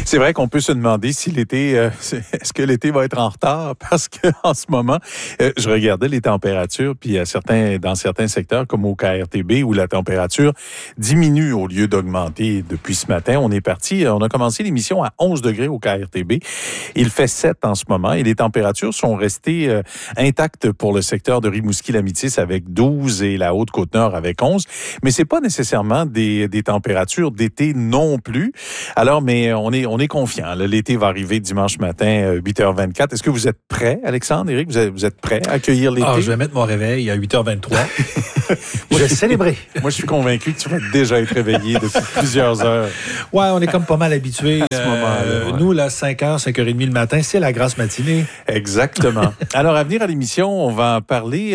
C'est vrai qu'on peut se demander si l'été, est-ce que l'été va être en retard? Parce que en ce moment, je regardais les températures, puis dans certains secteurs, comme au KRTB, où la température diminue au lieu d'augmenter depuis ce matin. On a commencé l'émission à 11 degrés au KRTB. Il fait 7 en ce moment et les températures sont restées intactes pour le secteur de Rimouski-Lamitis avec 12 et la Haute-Côte-Nord avec 11. Mais c'est pas nécessairement des températures d'été non plus. Alors, mais on est confiant. Là. L'été va arriver dimanche matin, 8h24. Est-ce que vous êtes prêts, Alexandre, Éric? Vous êtes prêts à accueillir l'été? Je vais mettre mon réveil à 8h23. Je vais célébrer. Moi, je suis convaincu que tu vas déjà être réveillé depuis plusieurs heures. Ouais, on est comme pas mal habitués. À ce moment-là, ouais. Nous, là, 5h, 5h30 le matin, c'est la grasse matinée. Exactement. Alors, à venir à l'émission, on va parler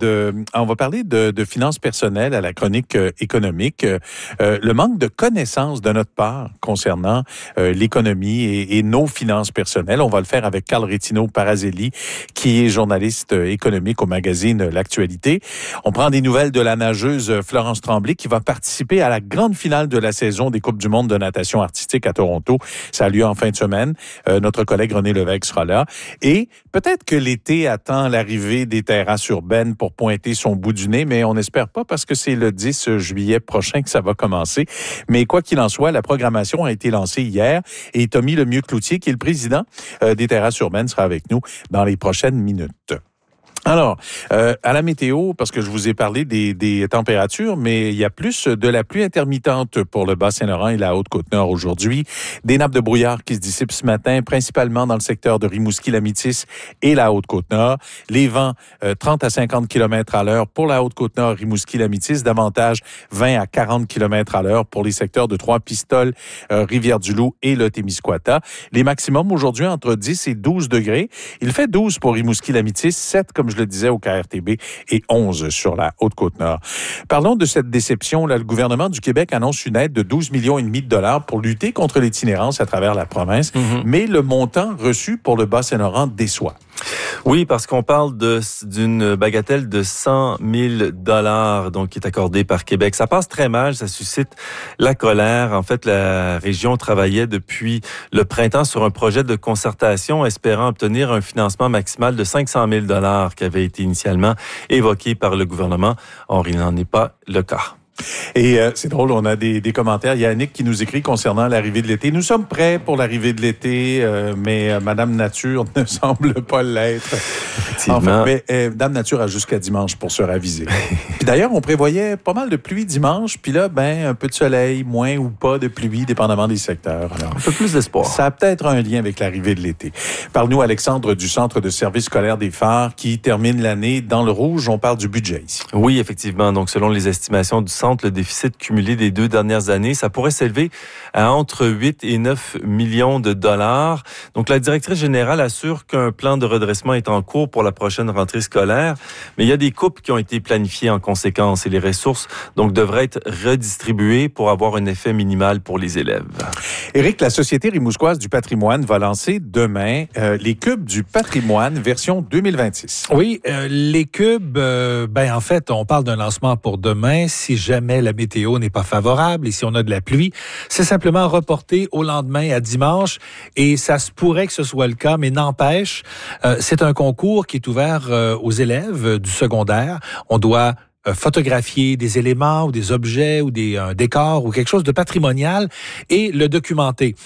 de finances personnelles à la chronique économique. Le manque de connaissances de notre part concernant l'économie et nos finances personnelles. On va le faire avec Carl Rétinaud-Parazelli, qui est journaliste économique au magazine L'Actualité. On prend des nouvelles de la nageuse Florence Tremblay, qui va participer à la grande finale de la saison des Coupes du monde de natation artistique à Toronto. Ça a lieu en fin de semaine. Notre collègue René Lévesque sera là. Et peut-être que l'été attend l'arrivée des terrasses urbaines pour pointer son bout du nez, mais on n'espère pas parce que c'est le 10 juillet prochain que ça va commencer. Mais quoi qu'il en soit, la programmation a été lancée hier et Tommy Lemieux-Cloutier, qui est le président des terrasses urbaines, sera avec nous dans les prochaines minutes. Alors, à la météo, parce que je vous ai parlé des températures, mais il y a plus de la pluie intermittente pour le Bas-Saint-Laurent et la Haute-Côte-Nord aujourd'hui. Des nappes de brouillard qui se dissipent ce matin, principalement dans le secteur de Rimouski-Lamitis et la Haute-Côte-Nord. Les vents, 30 à 50 km à l'heure pour la Haute-Côte-Nord, Rimouski-Lamitis, davantage 20 à 40 km à l'heure pour les secteurs de Trois-Pistoles, Rivière-du-Loup et le Témiscouata. Les maximums aujourd'hui entre 10 et 12 degrés. Il fait 12 pour Rimouski-Lamitis, 7 comme je le disais au KRTB et 11 sur la Haute-Côte-Nord. Parlons de cette déception. Là, le gouvernement du Québec annonce une aide de 12,5 millions de dollars pour lutter contre l'itinérance à travers la province, mais le montant reçu pour le Bas-Saint-Laurent déçoit. Oui, parce qu'on parle d'une bagatelle de 100 000 $ donc qui est accordée par Québec. Ça passe très mal, ça suscite la colère. En fait, la région travaillait depuis le printemps sur un projet de concertation espérant obtenir un financement maximal de 500 000 $ qui avait été initialement évoqué par le gouvernement. Or, il n'en est pas le cas. Et c'est drôle, on a des commentaires. Il y a Annick qui nous écrit concernant l'arrivée de l'été. Nous sommes prêts pour l'arrivée de l'été, mais Madame Nature ne semble pas l'être. Enfin, mais Dame Nature a jusqu'à dimanche pour se raviser. Puis d'ailleurs, on prévoyait pas mal de pluie dimanche, puis là, un peu de soleil, moins ou pas de pluie, dépendamment des secteurs. Alors, un peu plus d'espoir. Ça a peut-être un lien avec l'arrivée de l'été. Parle-nous, Alexandre, du Centre de service scolaire des Phares qui termine l'année dans le rouge. On parle du budget ici. Oui, effectivement. Donc, selon les estimations du Centre, le déficit cumulé des 2 dernières années, ça pourrait s'élever à entre 8 et 9 millions de dollars. Donc, la directrice générale assure qu'un plan de redressement est en cours pour la prochaine rentrée scolaire, mais il y a des coupes qui ont été planifiées en conséquence et les ressources, donc, devraient être redistribuées pour avoir un effet minimal pour les élèves. Éric, la Société rimousquoise du patrimoine va lancer demain les cubes du patrimoine version 2026. Oui, les cubes, en fait, on parle d'un lancement pour demain. Si jamais la météo n'est pas favorable et si on a de la pluie, c'est simplement reporté au lendemain à dimanche et ça se pourrait que ce soit le cas, mais n'empêche, c'est un concours qui est ouvert aux élèves du secondaire. On doit photographier des éléments ou des objets ou des décors ou quelque chose de patrimonial et le documenter.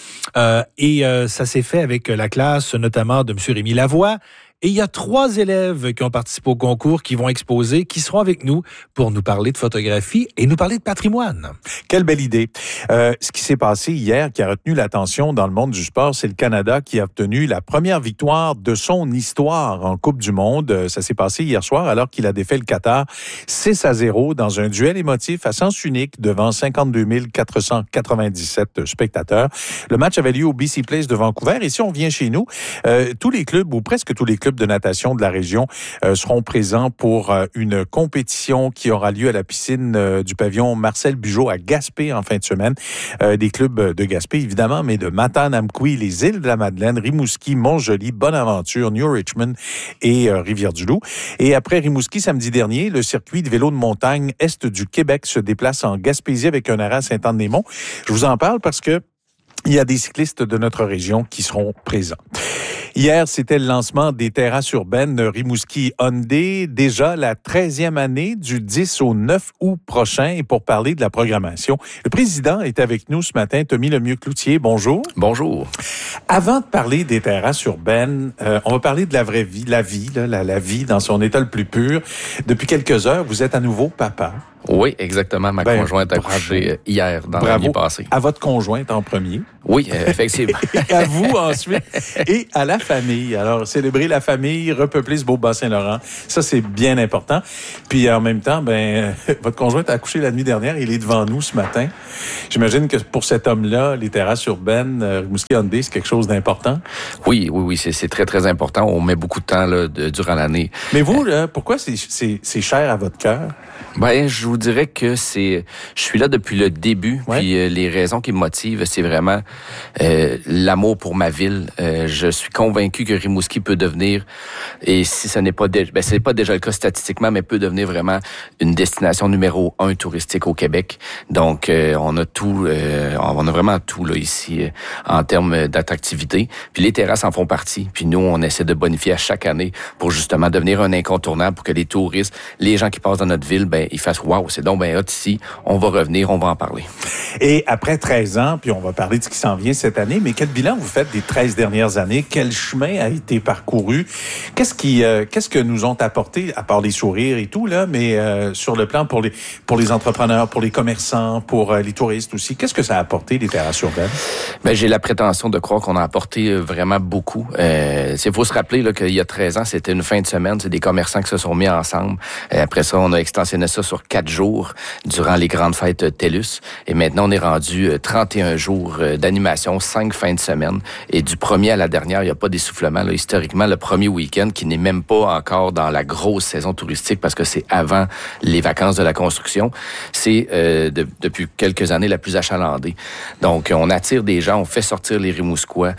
Ça s'est fait avec la classe notamment de M. Rémi Lavoie. Et il y a 3 élèves qui ont participé au concours, qui vont exposer, qui seront avec nous pour nous parler de photographie et nous parler de patrimoine. Quelle belle idée. Ce qui s'est passé hier, qui a retenu l'attention dans le monde du sport, c'est le Canada qui a obtenu la première victoire de son histoire en Coupe du monde. Ça s'est passé hier soir alors qu'il a défait le Qatar 6-0 dans un duel émotif à sens unique devant 52 497 spectateurs. Le match avait lieu au BC Place de Vancouver. Et si on vient chez nous, tous les clubs, ou presque tous les clubs de natation de la région seront présents pour une compétition qui aura lieu à la piscine du pavillon Marcel Bugeaud à Gaspé en fin de semaine. Des clubs de Gaspé, évidemment, mais de Matane-Amqui, les îles de la Madeleine, Rimouski, Montjoli, Bonaventure, New Richmond et Rivière-du-Loup. Et après Rimouski, samedi dernier, le circuit de vélo de montagne Est du Québec se déplace en Gaspésie avec un arrêt à Saint-Anne-des-Monts. Je vous en parle parce que il y a des cyclistes de notre région qui seront présents. Hier, c'était le lancement des terrasses urbaines Rimouski-Hyundai, déjà la 13e année du 10 au 9 août prochain. Et pour parler de la programmation, le président est avec nous ce matin, Tommy Lemieux-Cloutier. Bonjour. Bonjour. Avant de parler des terrasses urbaines, on va parler de la vraie vie, la vie dans son état le plus pur. Depuis quelques heures, vous êtes à nouveau papa. Oui, exactement. Ma conjointe a couché hier dans la nuit passée. À votre conjointe en premier. Oui, effectivement. Et à vous ensuite. Et à la famille. Alors, célébrer la famille, repeupler ce beau Bas-Saint-Laurent, ça, c'est bien important. Puis en même temps, votre conjointe a accouché la nuit dernière. Il est devant nous ce matin. J'imagine que pour cet homme-là, les terrasses urbaines, Rimouski-Hyundai, c'est quelque chose d'important. Oui, c'est très, très important. On met beaucoup de temps là, durant l'année. Mais vous, là, pourquoi c'est cher à votre cœur? Je vous dirais que je suis là depuis le début, puis les raisons qui me motivent, c'est vraiment l'amour pour ma ville. Je suis convaincu que Rimouski peut devenir, et si ce n'est pas c'est pas déjà le cas statistiquement, mais peut devenir vraiment une destination numéro 1 touristique au Québec. Donc, on a vraiment tout là ici en termes d'attractivité. Puis les terrasses en font partie. Puis nous, on essaie de bonifier à chaque année pour justement devenir un incontournable pour que les touristes, les gens qui passent dans notre ville, ils fassent « Wow, c'est donc bien hot ici, on va revenir, on va en parler ». Et après 13 ans, puis on va parler de ce qui s'en vient cette année, mais quel bilan vous faites des 13 dernières années? Quel chemin a été parcouru? Qu'est-ce que nous ont apporté, à part les sourires et tout, là, mais sur le plan pour les entrepreneurs, pour les commerçants, pour les touristes aussi, qu'est-ce que ça a apporté, les terrasses urbaines? J'ai la prétention de croire qu'on a apporté vraiment beaucoup. Il faut se rappeler là, qu'il y a 13 ans, c'était une fin de semaine, c'est des commerçants qui se sont mis ensemble. Après ça, on a extensionné ça sur 4 jours durant les grandes fêtes TELUS. Et maintenant, on est rendu 31 jours d'animation, 5 fins de semaine. Et du premier à la dernière, il n'y a pas d'essoufflement. Là. Historiquement, le premier week-end, qui n'est même pas encore dans la grosse saison touristique parce que c'est avant les vacances de la construction, c'est depuis quelques années la plus achalandée. Donc, on attire des gens, on fait sortir les Rimousquois,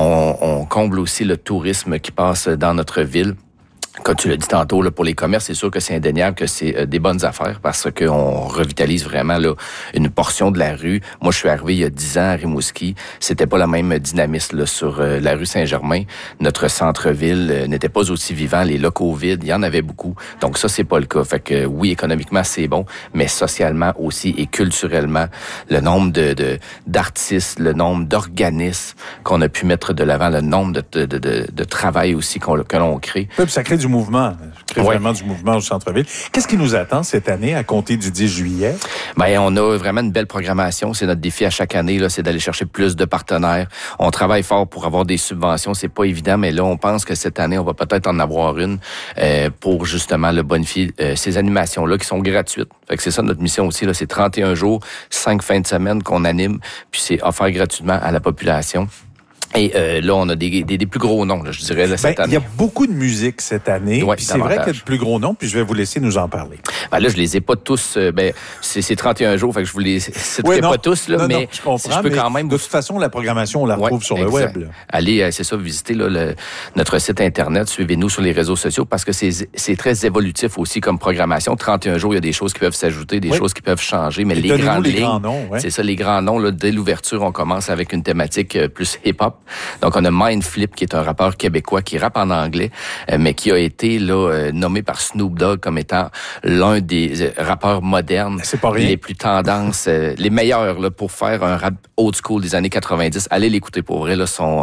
on comble aussi le tourisme qui passe dans notre ville. Comme tu l'as dit tantôt, là, pour les commerces, c'est sûr que c'est indéniable que c'est des bonnes affaires parce qu'on revitalise vraiment là, une portion de la rue. Moi, je suis arrivé il y a 10 ans à Rimouski. C'était pas la même dynamisme là, sur la rue Saint-Germain. Notre centre-ville n'était pas aussi vivant. Les locaux vides, il y en avait beaucoup. Donc ça, c'est pas le cas. Fait que oui, économiquement, c'est bon, mais socialement aussi et culturellement, le nombre d'artistes, le nombre d'organismes qu'on a pu mettre de l'avant, le nombre de travail aussi que l'on crée. Ça crée du mouvement. Vraiment du mouvement au centre-ville. Qu'est-ce qui nous attend cette année à compter du 10 juillet? On a vraiment une belle programmation. C'est notre défi à chaque année, là, c'est d'aller chercher plus de partenaires. On travaille fort pour avoir des subventions. C'est pas évident, mais là, on pense que cette année, on va peut-être en avoir une pour justement le bonifier ces animations-là qui sont gratuites. Fait que c'est ça notre mission aussi. Là, c'est 31 jours, 5 fins de semaine qu'on anime, puis c'est offert gratuitement à la population. Et là, on a des plus gros noms, là, je dirais, là, cette année. Il y a beaucoup de musique cette année. Ouais, puis c'est vrai qu'il y a de plus gros noms, puis je vais vous laisser nous en parler. Là, je les ai pas tous. C'est 31 jours, fait que je vous les citerai pas tous, là, mais je comprends, je peux quand même. De toute façon, la programmation, on la retrouve sur le web. Là. Allez, c'est ça, visitez là, notre site Internet, suivez-nous sur les réseaux sociaux, parce que c'est très évolutif aussi comme programmation. 31 jours, il y a des choses qui peuvent s'ajouter, des choses qui peuvent changer, mais les grandes lignes, grands noms, c'est ça, les grands noms. Là, dès l'ouverture, on commence avec une thématique plus hip-hop. Donc, on a Mindflip, qui est un rappeur québécois qui rappe en anglais, mais qui a été là nommé par Snoop Dogg comme étant l'un des rappeurs modernes, les plus tendances, les meilleurs là pour faire un rap old school des années 90. Allez l'écouter pour vrai, là,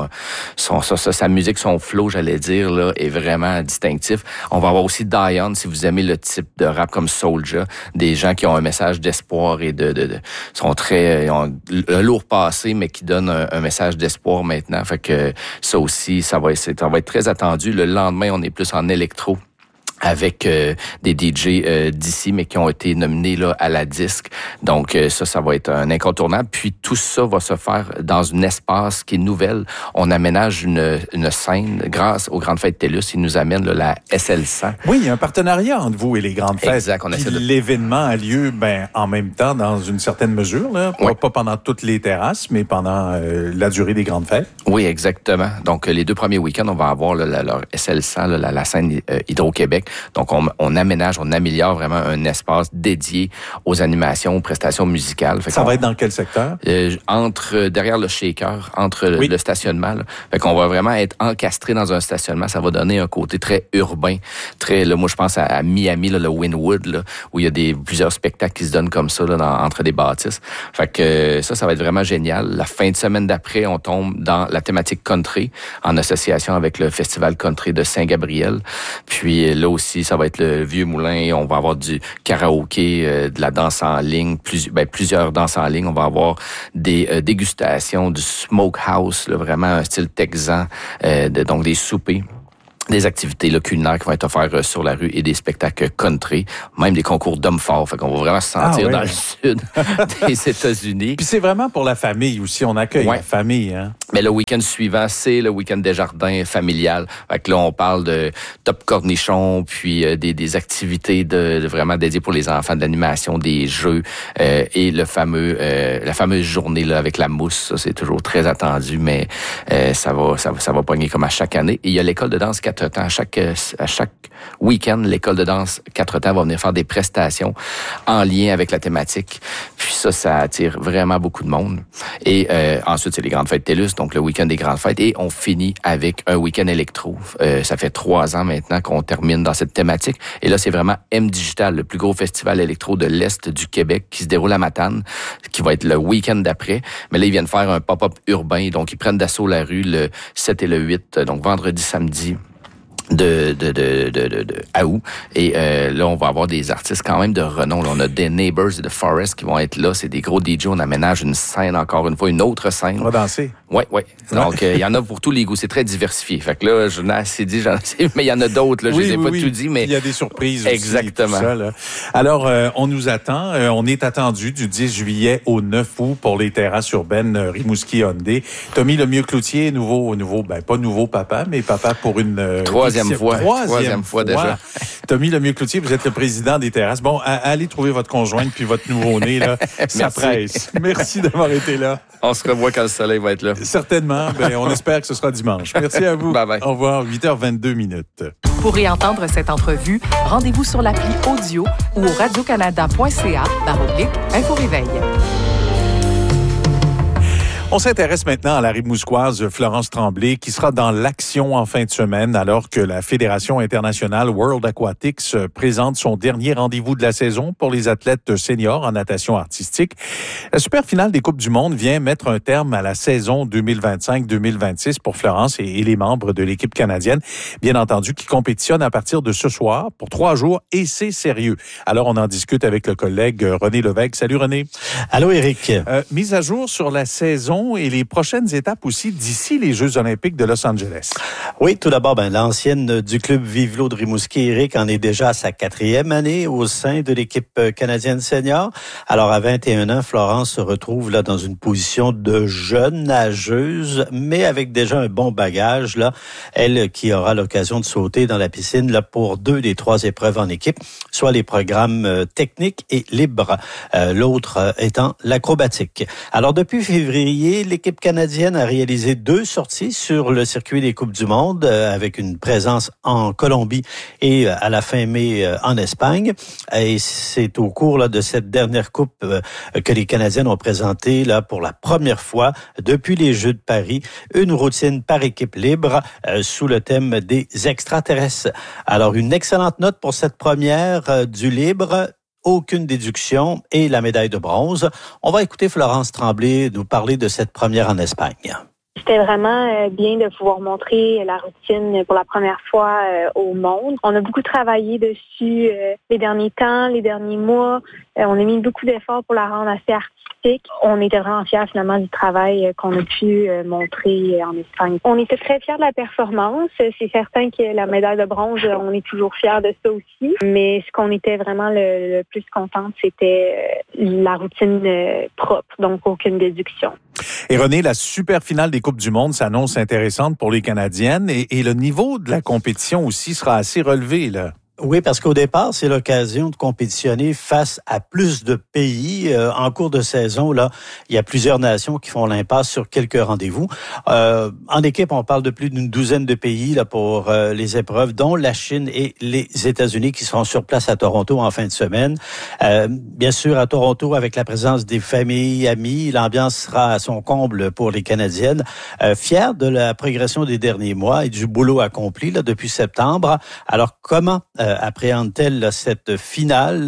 sa musique, son flow, j'allais dire, là, est vraiment distinctif. On va avoir aussi Dion, si vous aimez le type de rap comme Soulja, des gens qui ont un message d'espoir et ils ont un lourd passé, mais qui donnent un message d'espoir maintenant. Fait que ça aussi, ça va être très attendu. Le lendemain, on est plus en électro avec des DJ d'ici, mais qui ont été nominés là à la disque. Donc ça va être un incontournable. Puis tout ça va se faire dans un espace qui est nouvelle. On aménage une scène grâce aux Grandes Fêtes TELUS. Ils nous amènent là, la SL100. Oui, il y a un partenariat entre vous et les Grandes Fêtes. Exact. L'événement a lieu en même temps, dans une certaine mesure. Là. Pas pendant toutes les terrasses, mais pendant la durée des Grandes Fêtes. Oui, exactement. Donc les 2 premiers week-ends, on va avoir là, leur SL100, là, la scène Hydro-Québec. Donc, on améliore vraiment un espace dédié aux animations, aux prestations musicales. Ça va être dans quel secteur? Derrière le shaker, le stationnement. Là. Fait qu'on va vraiment être encastré dans un stationnement. Ça va donner un côté très urbain, là, moi je pense à Miami, là, le Wynwood, là, où il y a plusieurs spectacles qui se donnent comme ça là, entre des bâtisses. Fait que ça va être vraiment génial. La fin de semaine d'après, on tombe dans la thématique country en association avec le Festival country de Saint-Gabriel. Puis là aussi, ça va être le Vieux Moulin. On va avoir du karaoké, de la danse en ligne, plusieurs danses en ligne. On va avoir des dégustations, du smokehouse, là, vraiment un style texan, donc des soupers. Des activités là, culinaires qui vont être offertes sur la rue et des spectacles country, même des concours d'hommes forts. Fait qu'on va vraiment se sentir dans le sud des États-Unis. Puis c'est vraiment pour la famille aussi. On accueille la famille. Hein? Mais le week-end suivant, c'est le week-end des jardins familial. Fait que là, on parle de top cornichon, puis des activités de vraiment dédiées pour les enfants, de l'animation, des jeux et la fameuse journée là avec la mousse. Ça, c'est toujours très attendu, mais ça va pogner comme à chaque année. Et il y a l'école de danse 4 temps. À chaque week-end, l'école de danse 4 temps va venir faire des prestations en lien avec la thématique. Puis ça attire vraiment beaucoup de monde. Et ensuite, c'est les grandes fêtes TELUS, donc le week-end des grandes fêtes. Et on finit avec un week-end électro. Ça fait 3 ans maintenant qu'on termine dans cette thématique. Et là, c'est vraiment M Digital, le plus gros festival électro de l'Est du Québec qui se déroule à Matane, qui va être le week-end d'après. Mais là, ils viennent faire un pop-up urbain. Donc, ils prennent d'assaut la rue le 7 et le 8, donc vendredi, samedi. De août. Et là, on va avoir des artistes quand même de renom. Là, on a des Neighbors et The Forest qui vont être là. C'est des gros DJ. On aménage une scène, encore une fois, une autre scène. On va danser. Oui. Donc, il y en a pour tous les goûts. C'est très diversifié. Fait que là, j'en ai assez dit, mais il y en a d'autres. Là, je les ai pas tout dit, mais... Il y a des surprises aussi. Exactement. Tout ça, là. Alors, on nous attend. On est attendu du 10 juillet au 9 août pour les terrasses urbaines Rimouski-Hyundai. Tommy Lemieux-Cloutier, pas nouveau papa, mais papa pour une... Troisième fois déjà. Tommy Lemieux-Cloutier, vous êtes le président des terrasses. Bon, allez trouver votre conjointe puis votre nouveau-né, là. Ça presse. Merci d'avoir été là. On se revoit quand le soleil va être là. Certainement. On espère que ce sera dimanche. Merci à vous. Bye bye. Au revoir. 8h22. Pour réentendre cette entrevue, rendez-vous sur l'appli audio ou au radiocanada.ca/info-réveil. On s'intéresse maintenant à la Rimouskoise Florence Tremblay qui sera dans l'action en fin de semaine alors que la Fédération internationale World Aquatics présente son dernier rendez-vous de la saison pour les athlètes seniors en natation artistique. La super finale des Coupes du Monde vient mettre un terme à la saison 2025-2026 pour Florence et les membres de l'équipe canadienne, bien entendu, qui compétitionnent à partir de ce soir pour 3 jours et c'est sérieux. Alors, on en discute avec le collègue René Lévesque. Salut René. Allô Éric. Mise à jour sur la saison et les prochaines étapes aussi d'ici les Jeux olympiques de Los Angeles. Oui, tout d'abord, l'ancienne du club Vive-l'eau de Rimouski, Éric, en est déjà à sa 4e année au sein de l'équipe canadienne senior. Alors, à 21 ans, Florence se retrouve là dans une position de jeune nageuse, mais avec déjà un bon bagage, là. Elle qui aura l'occasion de sauter dans la piscine là pour 2 des 3 épreuves en équipe, soit les programmes techniques et libres, l'autre étant l'acrobatique. Alors, depuis février, l'équipe canadienne a réalisé 2 sorties sur le circuit des Coupes du Monde avec une présence en Colombie et à la fin mai en Espagne. Et c'est au cours là, de cette dernière Coupe que les Canadiennes ont présenté là, pour la première fois depuis les Jeux de Paris une routine par équipe libre sous le thème des extraterrestres. Alors, une excellente note pour cette première du libre. Aucune déduction et la médaille de bronze. On va écouter Florence Tremblay nous parler de cette première en Espagne. C'était vraiment bien de pouvoir montrer la routine pour la première fois au monde. On a beaucoup travaillé dessus les derniers temps, les derniers mois. On a mis beaucoup d'efforts pour la rendre assez artistique. On était vraiment fiers finalement du travail qu'on a pu montrer en Espagne. On était très fiers de la performance. C'est certain que la médaille de bronze, on est toujours fiers de ça aussi. Mais ce qu'on était vraiment le plus contente, c'était la routine propre, donc aucune déduction. Et René, la super finale des Coupes du Monde s'annonce intéressante pour les Canadiennes et le niveau de la compétition aussi sera assez relevé, là. Oui, parce qu'au départ, c'est l'occasion de compétitionner face à plus de pays. En cours de saison, là, il y a plusieurs nations qui font l'impasse sur quelques rendez-vous. En équipe, on parle de plus d'une douzaine de pays là pour les épreuves, dont la Chine et les États-Unis qui seront sur place à Toronto en fin de semaine. Bien sûr, à Toronto, avec la présence des familles, amis, l'ambiance sera à son comble pour les Canadiennes. Fiers de la progression des derniers mois et du boulot accompli là depuis septembre. Alors, comment appréhende-t-elle cette finale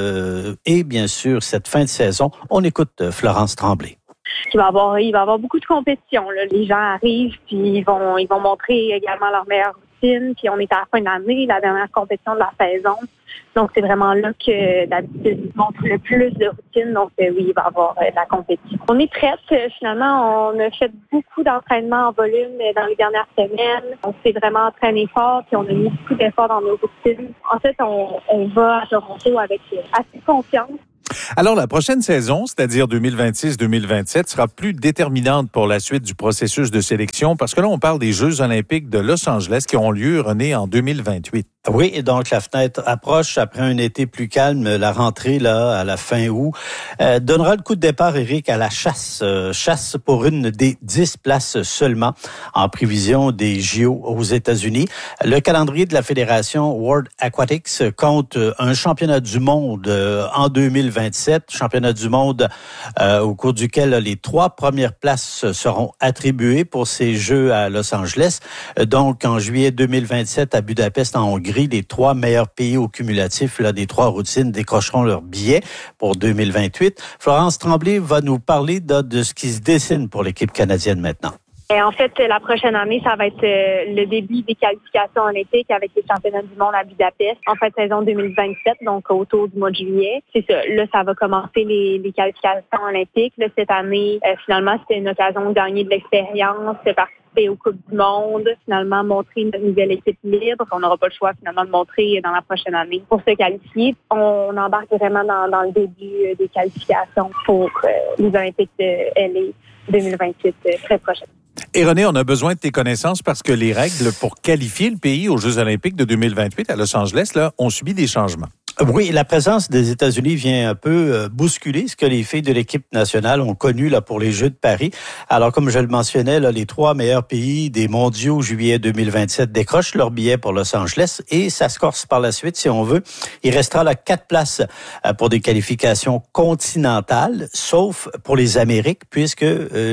et bien sûr cette fin de saison? On écoute Florence Tremblay. Il va y avoir beaucoup de compétition, là. Les gens arrivent, puis ils vont montrer également leur meilleure routine. Puis on est à la fin de l'année, la dernière compétition de la saison. Donc c'est vraiment là que d'habitude ils montrent le plus de routine. Donc oui, il va y avoir de la compétition. On est prête. Finalement, on a fait beaucoup d'entraînement en volume dans les dernières semaines. On s'est vraiment entraîné fort, puis on a mis beaucoup d'efforts dans nos routines. En fait, on va à Toronto avec assez de confiance. Alors, la prochaine saison, c'est-à-dire 2026-2027, sera plus déterminante pour la suite du processus de sélection parce que là, on parle des Jeux olympiques de Los Angeles qui auront lieu, René, en 2028. Oui, et donc la fenêtre approche après un été plus calme. La rentrée, là, à la fin août, donnera le coup de départ, Éric, à la chasse. Chasse pour une des 10 places seulement en prévision des JO aux États-Unis. Le calendrier de la Fédération World Aquatics compte un championnat du monde en 2027, championnat du monde au cours duquel les 3 premières places seront attribuées pour ces Jeux à Los Angeles. Donc, en juillet 2027, à Budapest, en Hongrie, les 3 meilleurs pays au cumulatif là, des 3 routines décrocheront leur billet pour 2028. Florence Tremblay va nous parler de ce qui se dessine pour l'équipe canadienne maintenant. En fait, la prochaine année, ça va être le début des qualifications olympiques avec les championnats du monde à Budapest en fin de saison 2027, donc autour du mois de juillet. C'est ça. Là, ça va commencer les qualifications olympiques. Là, cette année, finalement, c'était une occasion de gagner de l'expérience, de participer aux Coupes du monde, finalement montrer notre nouvelle équipe libre. On n'aura pas le choix finalement de montrer dans la prochaine année pour se qualifier. On embarque vraiment dans le début des qualifications pour les Olympiques de LA 2028 très prochaine. Et René, on a besoin de tes connaissances parce que les règles pour qualifier le pays aux Jeux olympiques de 2028 à Los Angeles là, ont subi des changements. Oui, la présence des États-Unis vient un peu bousculer ce que les filles de l'équipe nationale ont connu là pour les Jeux de Paris. Alors, comme je le mentionnais, là, les 3 meilleurs pays des mondiaux juillet 2027 décrochent leur billet pour Los Angeles et ça se corse par la suite, si on veut. Il restera là 4 places pour des qualifications continentales, sauf pour les Amériques, puisque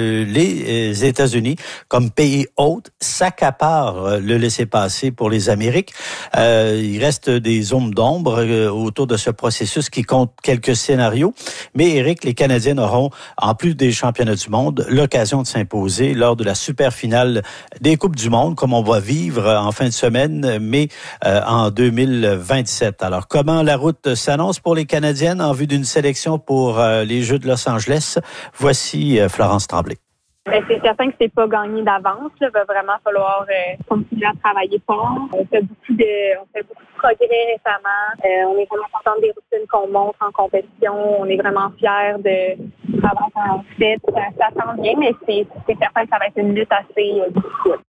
les États-Unis, comme pays hôte, s'accaparent le laissez-passer pour les Amériques. Il reste des zones d'ombre autour de ce processus qui compte quelques scénarios. Mais Éric, les Canadiens auront, en plus des championnats du monde, l'occasion de s'imposer lors de la super finale des Coupes du monde, comme on va vivre en fin de semaine, mais en 2027. Alors, comment la route s'annonce pour les Canadiennes en vue d'une sélection pour les Jeux de Los Angeles? Voici Florence Tremblay. C'est certain que c'est pas gagné d'avance. Il va vraiment falloir continuer à travailler fort. On fait beaucoup de progrès récemment. On est vraiment content des routines qu'on montre en compétition. On est vraiment fiers de travail qu'on fait. Ça sent bien, mais c'est certain que ça va être une lutte assez difficile.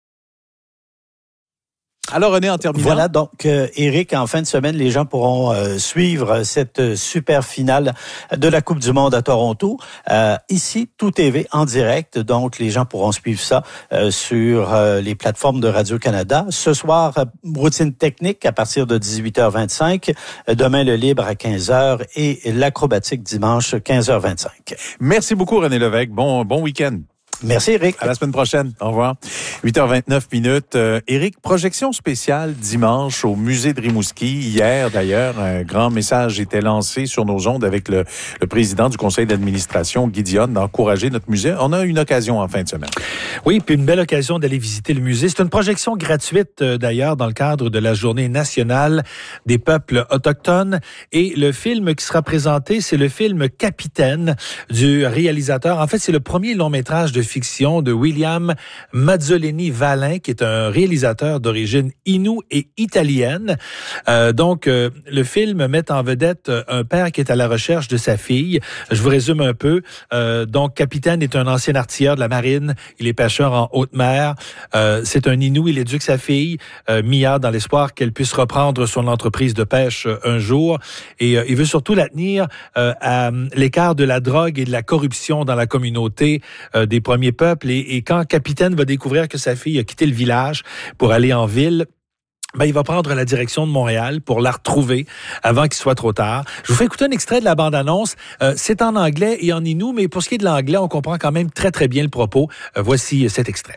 Alors, René, en terminant. Voilà, donc, Éric, en fin de semaine, les gens pourront suivre cette super finale de la Coupe du monde à Toronto. Ici, Tout TV en direct, donc les gens pourront suivre ça sur les plateformes de Radio-Canada. Ce soir, routine technique à partir de 18h25. Demain, le libre à 15h et l'acrobatique dimanche, 15h25. Merci beaucoup, René Lévesque. Bon week-end. Merci, Éric. À la semaine prochaine. Au revoir. 8h29. Éric, projection spéciale dimanche au musée de Rimouski. Hier, d'ailleurs, un grand message était lancé sur nos ondes avec le président du conseil d'administration, Guy Dionne, d'encourager notre musée. On a une occasion en fin de semaine. Oui, puis une belle occasion d'aller visiter le musée. C'est une projection gratuite, d'ailleurs, dans le cadre de la Journée nationale des peuples autochtones. Et le film qui sera présenté, c'est le film Capitaine du réalisateur. En fait, c'est le premier long métrage de fiction de William Mazzolini. Eugénie Valin, qui est un réalisateur d'origine inoue et italienne. Le film met en vedette un père qui est à la recherche de sa fille. Je vous résume un peu. Capitaine est un ancien artilleur de la marine. Il est pêcheur en haute mer. C'est un Inou. Il éduque sa fille, Mia, dans l'espoir qu'elle puisse reprendre son entreprise de pêche un jour. Et il veut surtout la tenir à l'écart de la drogue et de la corruption dans la communauté des premiers peuples. Et quand Capitaine va découvrir que sa fille a quitté le village pour aller en ville, il va prendre la direction de Montréal pour la retrouver avant qu'il soit trop tard. Je vous fais écouter un extrait de la bande-annonce. C'est en anglais et en inou, mais pour ce qui est de l'anglais, on comprend quand même très, très bien le propos. Voici cet extrait.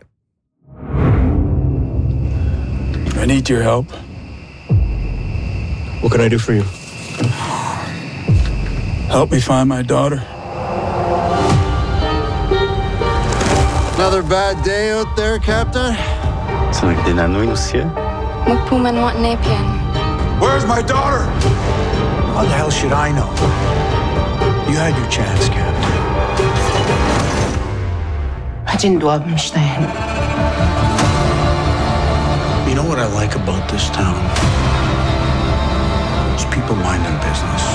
I need your help. What can I do for you? Help me find my daughter. Another bad day out there, Captain? C'est un dénanoï aussi. Where's my daughter? How the hell should I know? You had your chance, Captain. You know what I like about this town? It's people minding business.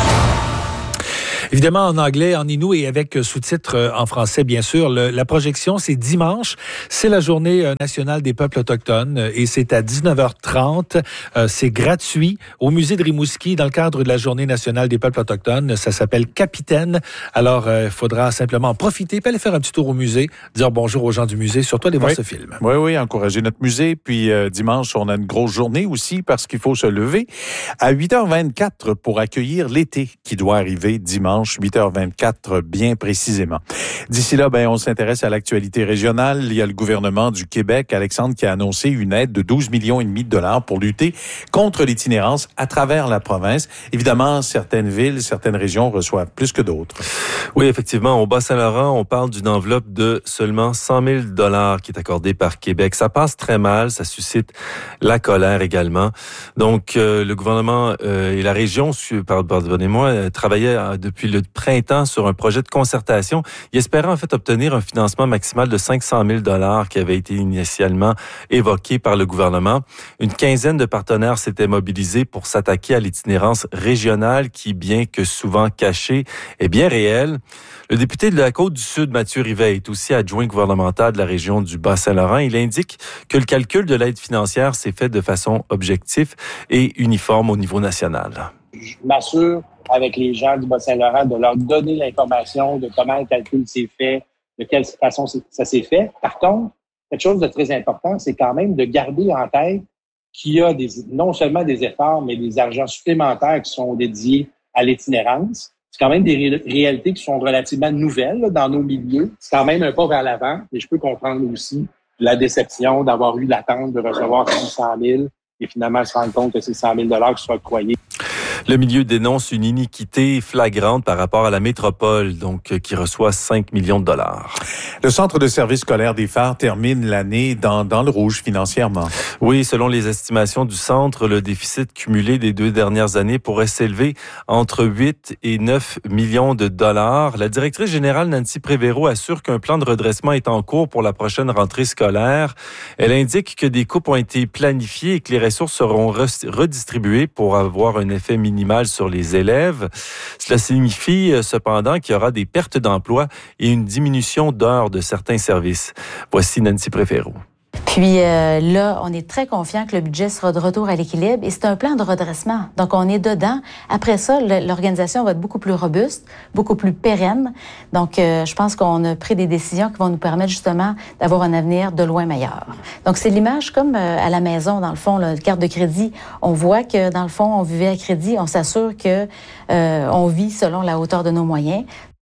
Évidemment, en anglais, en inou et avec sous-titres en français, bien sûr. La projection, c'est dimanche. C'est la journée nationale des peuples autochtones et c'est à 19h30. C'est gratuit au musée de Rimouski dans le cadre de la journée nationale des peuples autochtones. Ça s'appelle Capitaine. Alors, il faudra simplement en profiter puis aller faire un petit tour au musée, dire bonjour aux gens du musée, surtout aller voir ce film. Oui, encourager notre musée. Puis dimanche, on a une grosse journée aussi parce qu'il faut se lever à 8h24 pour accueillir l'été qui doit arriver dimanche. 8h24 bien précisément. D'ici là, on s'intéresse à l'actualité régionale. Il y a le gouvernement du Québec, Alexandre, qui a annoncé une aide de 12,5 millions de dollars pour lutter contre l'itinérance à travers la province. Évidemment, certaines villes, certaines régions reçoivent plus que d'autres. Oui, effectivement, au Bas-Saint-Laurent, on parle d'une enveloppe de seulement 100 000 $ qui est accordée par Québec. Ça passe très mal, ça suscite la colère également. Donc, le gouvernement et la région, pardonnez-moi, travaillaient depuis le printemps sur un projet de concertation. Ils espéraient en fait obtenir un financement maximal de 500 000 $ qui avait été initialement évoqué par le gouvernement. Une quinzaine de partenaires s'étaient mobilisés pour s'attaquer à l'itinérance régionale qui, bien que souvent cachée, est bien réelle. Le député de la Côte-du-Sud, Mathieu Rivet, est aussi adjoint gouvernemental de la région du Bas-Saint-Laurent. Il indique que le calcul de l'aide financière s'est fait de façon objective et uniforme au niveau national. Je m'assure avec les gens du Bas-Saint-Laurent de leur donner l'information de comment le calcul s'est fait, de quelle façon ça s'est fait. Par contre, quelque chose de très important, c'est quand même de garder en tête qu'il y a non seulement des efforts, mais des argents supplémentaires qui sont dédiés à l'itinérance. C'est quand même des réalités qui sont relativement nouvelles là, dans nos milieux. C'est quand même un pas vers l'avant, mais je peux comprendre aussi la déception d'avoir eu l'attente de recevoir 100 000 et finalement se rendre compte que c'est 100 000 $ qui sont octroyés. Le milieu dénonce une iniquité flagrante par rapport à la métropole, qui reçoit 5 millions de $. Le Centre de services scolaires des Phares termine l'année dans le rouge financièrement. Oui, selon les estimations du centre, le déficit cumulé des 2 dernières années pourrait s'élever entre 8 et 9 millions de $. La directrice générale Nancy Prévéro assure qu'un plan de redressement est en cours pour la prochaine rentrée scolaire. Elle indique que des coupes ont été planifiées et que les ressources seront redistribuées pour avoir un effet minimale sur les élèves. Cela signifie cependant qu'il y aura des pertes d'emploi et une diminution d'heures de certains services. Voici Nancy Prévéro. Puis là, on est très confiant que le budget sera de retour à l'équilibre et c'est un plan de redressement. Donc, on est dedans. Après ça, l'organisation va être beaucoup plus robuste, beaucoup plus pérenne. Donc, je pense qu'on a pris des décisions qui vont nous permettre justement d'avoir un avenir de loin meilleur. Donc, c'est l'image comme à la maison, dans le fond, la carte de crédit. On voit que, dans le fond, on vivait à crédit. On s'assure que on vit selon la hauteur de nos moyens.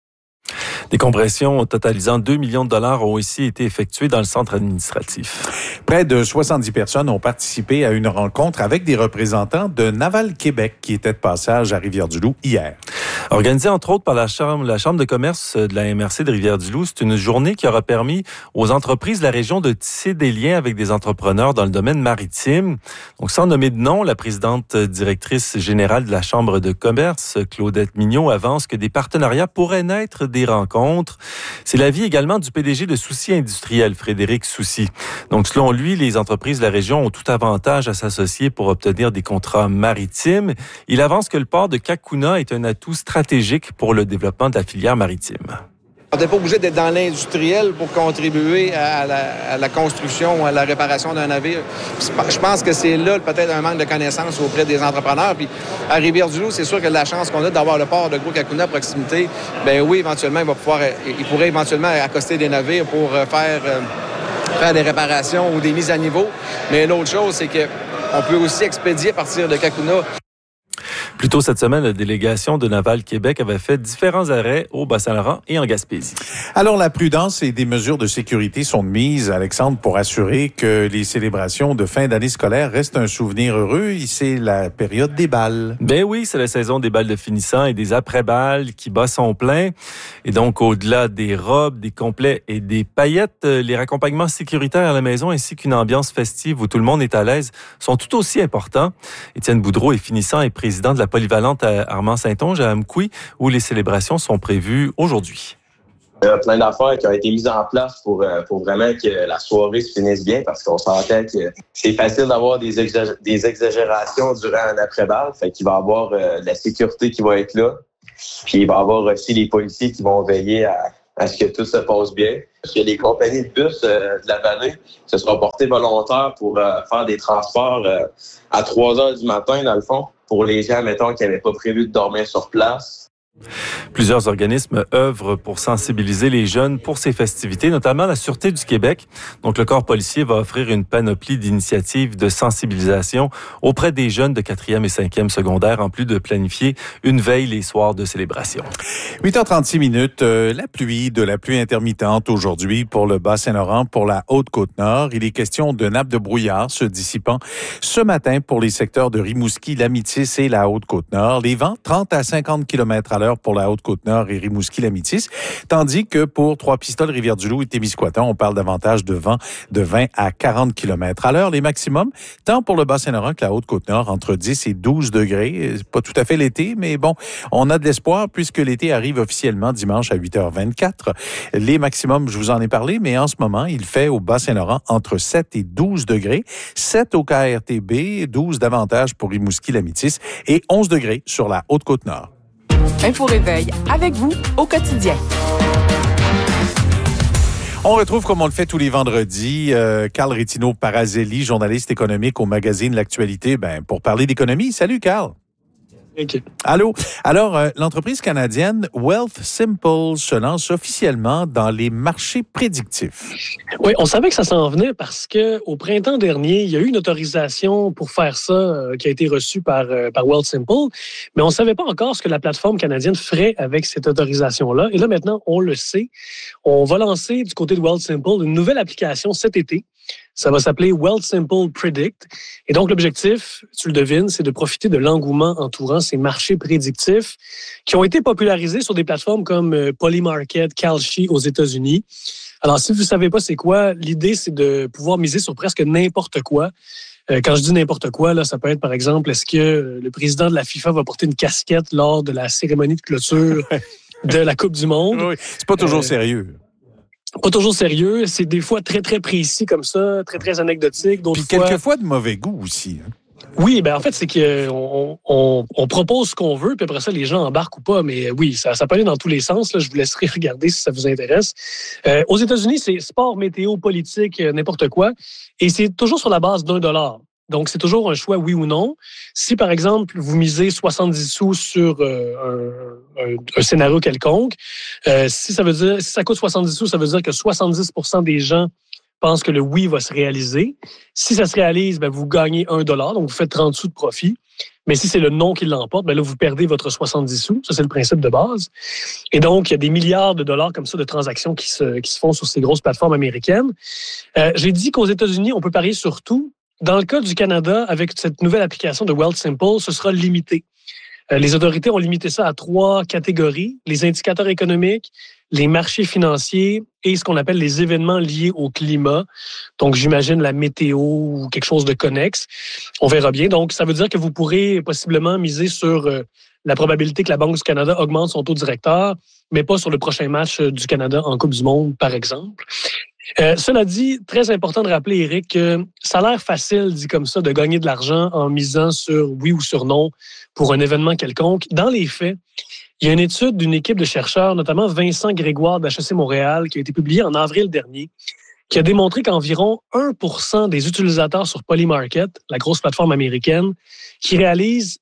Des compressions totalisant 2 millions de $ ont aussi été effectuées dans le centre administratif. Près de 70 personnes ont participé à une rencontre avec des représentants de Naval Québec qui étaient de passage à Rivière-du-Loup hier. Organisée entre autres par la Chambre de commerce de la MRC de Rivière-du-Loup, c'est une journée qui aura permis aux entreprises de la région de tisser des liens avec des entrepreneurs dans le domaine maritime. Donc, sans nommer de nom, la présidente directrice générale de la Chambre de commerce, Claudette Mignot, avance que des partenariats pourraient naître des rencontres. C'est l'avis également du PDG de Soucy Industriel, Frédéric Soucy. Donc, selon lui, les entreprises de la région ont tout avantage à s'associer pour obtenir des contrats maritimes. Il avance que le port de Cacouna est un atout stratégique pour le développement de la filière maritime. On n'est pas obligé d'être dans l'industriel pour contribuer à la construction ou à la réparation d'un navire. Je pense que c'est là peut-être un manque de connaissances auprès des entrepreneurs. Puis à Rivière-du-Loup, c'est sûr que la chance qu'on a d'avoir le port de Gros-Cacouna à proximité, ben oui, éventuellement, il pourrait éventuellement accoster des navires pour faire des réparations ou des mises à niveau. Mais l'autre chose, c'est qu'on peut aussi expédier à partir de Cacouna. Plus tôt cette semaine, la délégation de Naval Québec avait fait différents arrêts au Bas-Saint-Laurent et en Gaspésie. Alors, la prudence et des mesures de sécurité sont de mise, Alexandre, pour assurer que les célébrations de fin d'année scolaire restent un souvenir heureux. C'est la période des balles. Ben oui, c'est la saison des balles de finissant et des après-balles qui bat son plein. Et donc, au-delà des robes, des complets et des paillettes, les raccompagnements sécuritaires à la maison ainsi qu'une ambiance festive où tout le monde est à l'aise sont tout aussi importants. Étienne Boudreau est finissant et président de la polyvalente à Armand-Saint-Onge à Amqui, où les célébrations sont prévues aujourd'hui. Il y a plein d'affaires qui ont été mises en place pour vraiment que la soirée se finisse bien, parce qu'on sentait que c'est facile d'avoir des exagérations durant un après-balle. Fait qu'il va y avoir la sécurité qui va être là. Puis il va y avoir aussi les policiers qui vont veiller à ce que tout se passe bien. Parce qu'il y a des compagnies de bus de la vallée qui se sont portées volontaires pour faire des transports à 3 heures du matin, dans le fond, pour les gens, mettons, qui n'avaient pas prévu de dormir sur place. Plusieurs organismes œuvrent pour sensibiliser les jeunes pour ces festivités, notamment la Sûreté du Québec. Donc, le corps policier va offrir une panoplie d'initiatives de sensibilisation auprès des jeunes de 4e et 5e secondaire, en plus de planifier une veille les soirs de célébration. 8h36, la pluie intermittente aujourd'hui pour le Bas-Saint-Laurent, pour la Haute-Côte-Nord. Il est question de nappes de brouillard se dissipant ce matin pour les secteurs de Rimouski, L'Amitis et la Haute-Côte-Nord. Les vents, 30 à 50 km/h pour la Haute-Côte-Nord et Rimouski-Lamitis, tandis que pour Trois-Pistoles, Rivière-du-Loup et Témiscouaton, on parle davantage de vent de 20 à 40 km/h. Les maximums, tant pour le Bas-Saint-Laurent que la Haute-Côte-Nord, entre 10 et 12 degrés. C'est pas tout à fait l'été, mais bon, on a de l'espoir puisque l'été arrive officiellement dimanche à 8h24. Les maximums, je vous en ai parlé, mais en ce moment, il fait au Bas-Saint-Laurent entre 7 et 12 degrés, 7 au KRTB, 12 davantage pour Rimouski-Lamitis et 11 degrés sur la Haute-Côte-Nord. Info Réveil avec vous au quotidien. On retrouve, comme on le fait tous les vendredis, Carl Rétino-Parazelli, journaliste économique au magazine L'Actualité, pour parler d'économie. Salut, Carl. Okay. Allô? Alors, l'entreprise canadienne Wealth Simple se lance officiellement dans les marchés prédictifs. Oui, on savait que ça s'en venait parce que au printemps dernier, il y a eu une autorisation pour faire ça qui a été reçue par Wealth Simple, mais on ne savait pas encore ce que la plateforme canadienne ferait avec cette autorisation-là. Et là, maintenant, on le sait. On va lancer du côté de Wealth Simple une nouvelle application cet été. Ça va s'appeler Wealth Simple Predict. Et donc, l'objectif, tu le devines, c'est de profiter de l'engouement entourant ces marchés prédictifs qui ont été popularisés sur des plateformes comme Polymarket, Kalshi aux États-Unis. Alors, si vous ne savez pas c'est quoi, l'idée, c'est de pouvoir miser sur presque n'importe quoi. Quand je dis n'importe quoi, là, ça peut être, par exemple, est-ce que le président de la FIFA va porter une casquette lors de la cérémonie de clôture de la Coupe du Monde? Oui, c'est pas toujours sérieux. Pas toujours sérieux, c'est des fois très, très précis comme ça, très, très anecdotique. Puis quelquefois de mauvais goût aussi. Hein? Oui, en fait, c'est qu'on propose ce qu'on veut, puis après ça, les gens embarquent ou pas. Mais oui, ça peut aller dans tous les sens. Là. Je vous laisserai regarder si ça vous intéresse. Aux États-Unis, c'est sport, météo, politique, n'importe quoi. Et c'est toujours sur la base $1. Donc, c'est toujours un choix oui ou non. Si, par exemple, vous misez 70 sous sur un scénario quelconque, si ça coûte 70 sous, ça veut dire que 70% des gens pensent que le oui va se réaliser. Si ça se réalise, vous gagnez $1, donc vous faites 30 sous de profit. Mais si c'est le non qui l'emporte, là, vous perdez votre 70 sous. Ça, c'est le principe de base. Et donc, il y a des milliards de dollars comme ça de transactions qui se font sur ces grosses plateformes américaines. J'ai dit qu'aux États-Unis, on peut parier sur tout. Dans le cas du Canada, avec cette nouvelle application de Wealth Simple, ce sera limité. Les autorités ont limité ça à 3 catégories, les indicateurs économiques, les marchés financiers et ce qu'on appelle les événements liés au climat. Donc, j'imagine la météo ou quelque chose de connexe. On verra bien. Donc, ça veut dire que vous pourrez possiblement miser sur la probabilité que la Banque du Canada augmente son taux directeur, mais pas sur le prochain match du Canada en Coupe du Monde, par exemple. Cela dit, très important de rappeler, Éric, que ça a l'air facile, dit comme ça, de gagner de l'argent en misant sur oui ou sur non pour un événement quelconque. Dans les faits, il y a une étude d'une équipe de chercheurs, notamment Vincent Grégoire d'HEC Montréal, qui a été publiée en avril dernier, qui a démontré qu'environ 1% des utilisateurs sur Polymarket, la grosse plateforme américaine, qui réalisent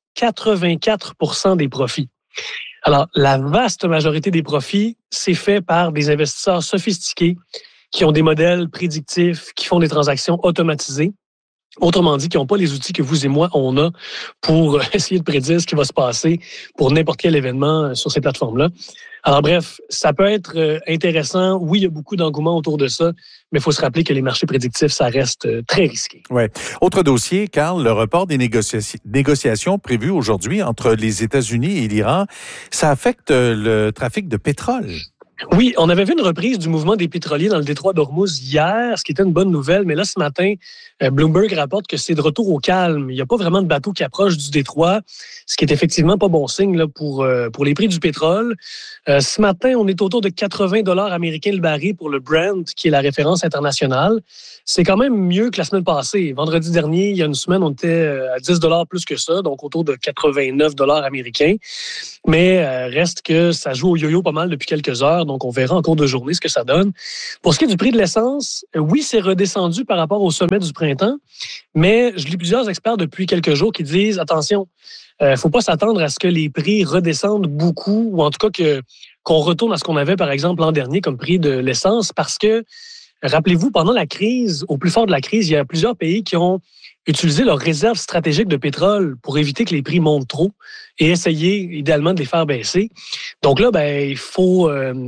84% des profits. Alors, la vaste majorité des profits, c'est fait par des investisseurs sophistiqués qui ont des modèles prédictifs, qui font des transactions automatisées. Autrement dit, qui n'ont pas les outils que vous et moi, on a pour essayer de prédire ce qui va se passer pour n'importe quel événement sur ces plateformes-là. Alors bref, ça peut être intéressant. Oui, il y a beaucoup d'engouement autour de ça, mais il faut se rappeler que les marchés prédictifs, ça reste très risqué. Ouais. Autre dossier, Carl, le report des négociations prévues aujourd'hui entre les États-Unis et l'Iran, ça affecte le trafic de pétrole. Oui, on avait vu une reprise du mouvement des pétroliers dans le détroit d'Ormuz hier, ce qui était une bonne nouvelle. Mais là, ce matin, Bloomberg rapporte que c'est de retour au calme. Il n'y a pas vraiment de bateau qui approche du détroit, ce qui est effectivement pas bon signe là, pour les prix du pétrole. Ce matin, on est autour de 80 $ américains le baril pour le Brent, qui est la référence internationale. C'est quand même mieux que la semaine passée. Vendredi dernier, il y a une semaine, on était à 10 $ plus que ça, donc autour de 89 $ américains. Mais reste que ça joue au yo-yo pas mal depuis quelques heures, donc on verra en cours de journée ce que ça donne. Pour ce qui est du prix de l'essence, oui, c'est redescendu par rapport au sommet du printemps, mais je lis plusieurs experts depuis quelques jours qui disent, attention, faut pas s'attendre à ce que les prix redescendent beaucoup, ou en tout cas qu'on retourne à ce qu'on avait, par exemple, l'an dernier comme prix de l'essence, parce que, rappelez-vous, pendant la crise, au plus fort de la crise, il y a plusieurs pays qui ont utilisé leurs réserves stratégiques de pétrole pour éviter que les prix montent trop et essayer idéalement de les faire baisser. Donc là, il faut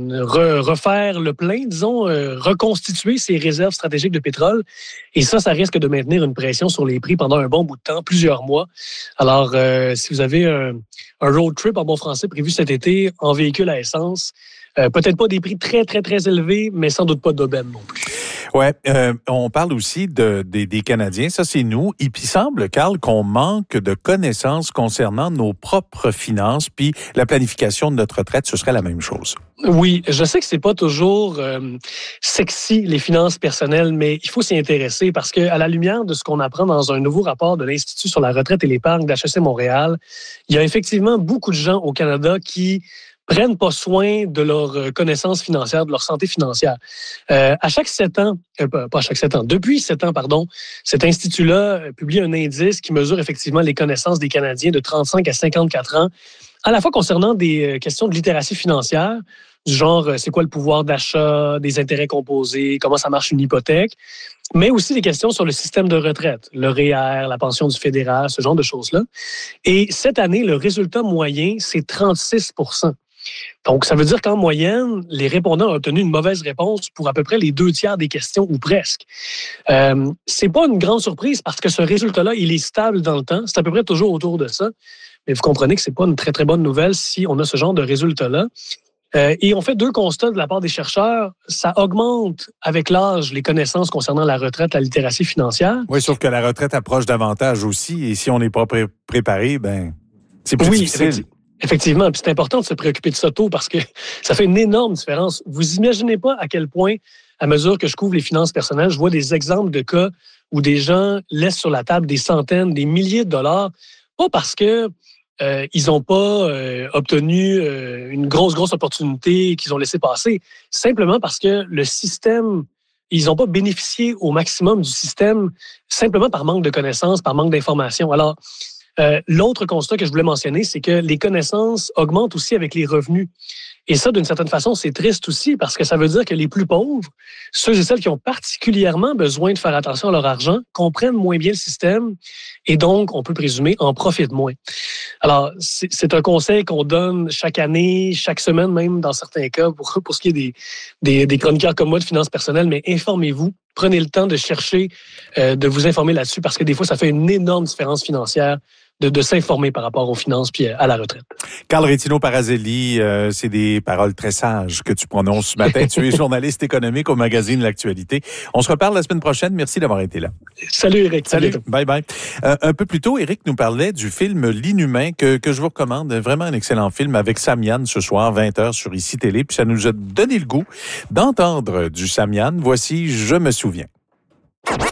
refaire le plein, disons, reconstituer ces réserves stratégiques de pétrole. Et ça risque de maintenir une pression sur les prix pendant un bon bout de temps, plusieurs mois. Alors, si vous avez un road trip en bon français prévu cet été en véhicule à essence, peut-être pas des prix très, très, très élevés, mais sans doute pas d'aubaine non plus. Ouais, on parle aussi des Canadiens, ça c'est nous. Il semble, Carl, qu'on manque de connaissances concernant nos propres finances, puis la planification de notre retraite, ce serait la même chose. Oui, je sais que c'est pas toujours sexy, les finances personnelles, mais il faut s'y intéresser parce que à la lumière de ce qu'on apprend dans un nouveau rapport de l'Institut sur la retraite et l'épargne d'HEC Montréal, il y a effectivement beaucoup de gens au Canada qui prennent pas soin de leur connaissance financière, de leur santé financière. À chaque 7 ans, pas à chaque 7 ans, depuis 7 ans, pardon, cet institut-là publie un indice qui mesure effectivement les connaissances des Canadiens de 35 à 54 ans, à la fois concernant des questions de littératie financière, du genre c'est quoi le pouvoir d'achat, des intérêts composés, comment ça marche une hypothèque, mais aussi des questions sur le système de retraite, le REER, la pension du fédéral, ce genre de choses-là. Et cette année, le résultat moyen, c'est 36 %. Donc, ça veut dire qu'en moyenne, les répondants ont obtenu une mauvaise réponse pour à peu près les 2/3 des questions ou presque. C'est pas une grande surprise parce que ce résultat-là, il est stable dans le temps. C'est à peu près toujours autour de ça. Mais vous comprenez que c'est pas une très, très bonne nouvelle si on a ce genre de résultat-là. Et on fait 2 constats de la part des chercheurs. Ça augmente avec l'âge les connaissances concernant la retraite, la littératie financière. Oui, sauf que la retraite approche davantage aussi. Et si on n'est pas préparé, c'est plus difficile. Effectivement, puis c'est important de se préoccuper de ça tôt parce que ça fait une énorme différence. Vous imaginez pas à quel point, à mesure que je couvre les finances personnelles, je vois des exemples de cas où des gens laissent sur la table des centaines, des milliers de dollars, pas parce que ils n'ont pas obtenu une grosse opportunité qu'ils ont laissé passer, simplement parce que le système, ils n'ont pas bénéficié au maximum du système simplement par manque de connaissances, par manque d'informations. Alors, l'autre constat que je voulais mentionner, c'est que les connaissances augmentent aussi avec les revenus. Et ça, d'une certaine façon, c'est triste aussi parce que ça veut dire que les plus pauvres, ceux et celles qui ont particulièrement besoin de faire attention à leur argent, comprennent moins bien le système et donc, on peut présumer, en profitent moins. Alors, c'est un conseil qu'on donne chaque année, chaque semaine même, dans certains cas, pour ce qui est des chroniqueurs comme moi de finances personnelles, mais informez-vous. Prenez le temps de chercher, de vous informer là-dessus parce que des fois, ça fait une énorme différence financière de s'informer par rapport aux finances puis à la retraite. Carl Rétino-Parazelli, c'est des paroles très sages que tu prononces ce matin. Tu es journaliste économique au magazine L'Actualité. On se reparle la semaine prochaine. Merci d'avoir été là. Salut Éric. Salut. Bye bye. Un peu plus tôt, Éric nous parlait du film L'Inhumain que je vous recommande. Vraiment un excellent film avec Samian ce soir, 20h sur ICI Télé. Puis ça nous a donné le goût d'entendre du Samian. Voici Je me souviens.